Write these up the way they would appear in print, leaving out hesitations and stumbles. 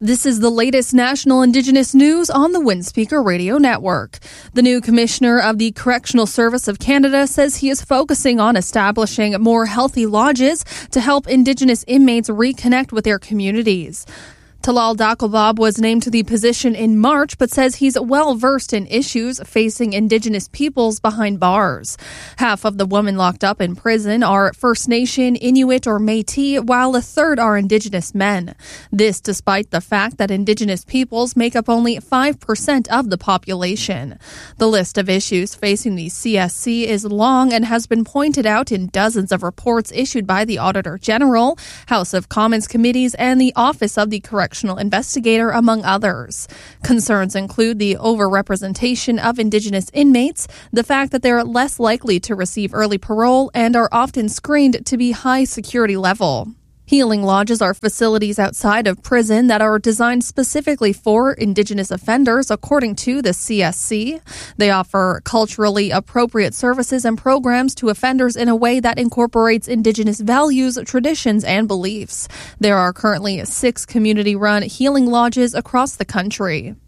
This is the latest national Indigenous news on the Windspeaker Radio Network. The new commissioner of the Correctional Service of Canada says he is focusing on establishing more healthy lodges to help Indigenous inmates reconnect with their communities. Talal Dakelbab was named to the position in March, but says he's well-versed in issues facing Indigenous peoples behind bars. Half of the women locked up in prison are First Nation, Inuit, or Métis, while a third are Indigenous men. This despite the fact that Indigenous peoples make up only 5% of the population. The list of issues facing the CSC is long and has been pointed out in dozens of reports issued by the Auditor General, House of Commons committees, and the Office of the Correctional Investigator, among others. Concerns include the overrepresentation of Indigenous inmates, the fact that they're less likely to receive early parole and are often screened to be high security level. Healing lodges are facilities outside of prison that are designed specifically for Indigenous offenders, according to the CSC. They offer culturally appropriate services and programs to offenders in a way that incorporates Indigenous values, traditions, and beliefs. There are currently 6 community-run healing lodges across the country.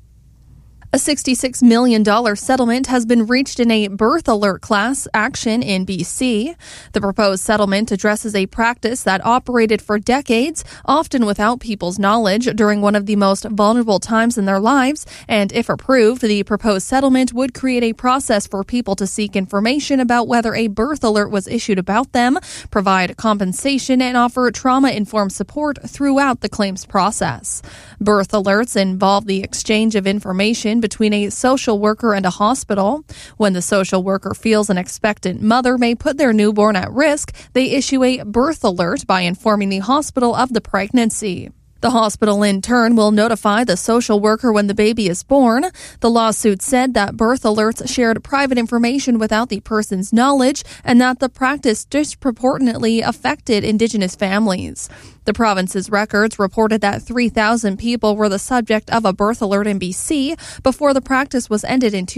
A $66 million settlement has been reached in a birth alert class action in BC. The proposed settlement addresses a practice that operated for decades, often without people's knowledge, during one of the most vulnerable times in their lives, and if approved, the proposed settlement would create a process for people to seek information about whether a birth alert was issued about them, provide compensation, and offer trauma-informed support throughout the claims process. Birth alerts involve the exchange of information between a social worker and a hospital. When the social worker feels an expectant mother may put their newborn at risk, they issue a birth alert by informing the hospital of the pregnancy. The hospital, in turn, will notify the social worker when the baby is born. The lawsuit said that birth alerts shared private information without the person's knowledge and that the practice disproportionately affected Indigenous families. The province's records reported that 3,000 people were the subject of a birth alert in BC before the practice was ended in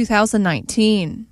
2019.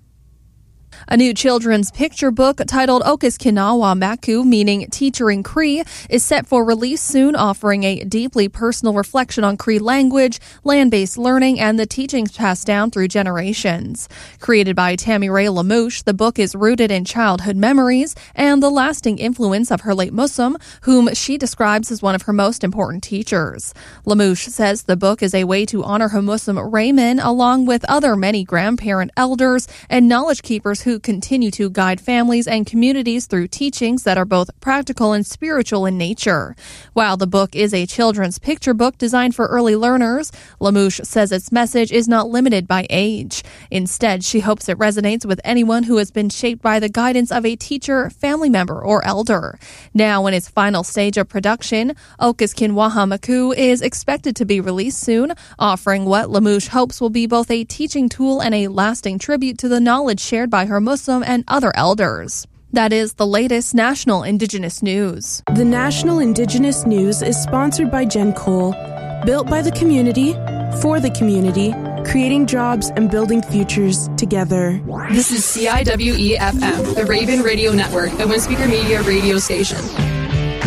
A new children's picture book titled Okas Kinawa Maku, meaning Teacher in Cree, is set for release soon, offering a deeply personal reflection on Cree language, land-based learning, and the teachings passed down through generations. Created by Tammy Ray Lamouche, the book is rooted in childhood memories and the lasting influence of her late Musum, whom she describes as one of her most important teachers. Lamouche says the book is a way to honor her Musum Raymond, along with other many grandparent elders and knowledge keepers who continue to guide families and communities through teachings that are both practical and spiritual in nature. While the book is a children's picture book designed for early learners, Lamouche says its message is not limited by age. Instead, she hopes it resonates with anyone who has been shaped by the guidance of a teacher, family member, or elder. Now, in its final stage of production, Okas Kinwaha Maku is expected to be released soon, offering what Lamouche hopes will be both a teaching tool and a lasting tribute to the knowledge shared by her Muslim and other elders. That is the latest national Indigenous news. The National Indigenous News is sponsored by Gen Coal, built by the community, for the community, creating jobs and building futures together. This is CIWE-FM, the Raven Radio Network, a Windspeaker Media radio station.